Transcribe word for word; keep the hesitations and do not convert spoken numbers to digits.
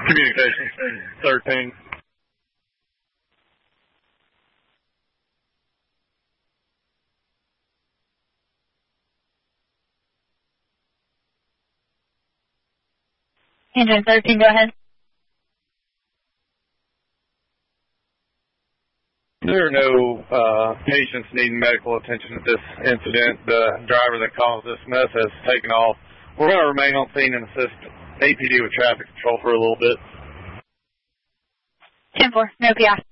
Communications thirteen. Engine thirteen, go ahead. There are no uh, patients needing medical attention at this incident. The driver that caused this mess has taken off. We're going to remain on scene and assist A P D with traffic control for a little bit. ten four, no P I.